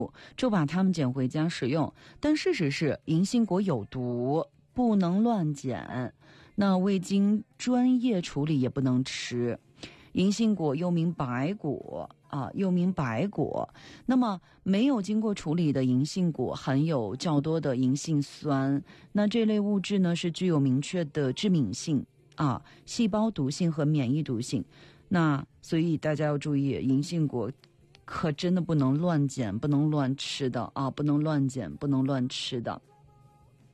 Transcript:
就把它们捡回家使用。但事实是银杏果有毒，不能乱捡，那未经专业处理也不能吃。银杏果又名白果那么没有经过处理的银杏果含有较多的银杏酸，那这类物质呢是具有明确的致敏性细胞毒性和免疫毒性。那所以大家要注意，银杏果可真的不能乱捡，不能乱吃的不能乱捡，不能乱吃的。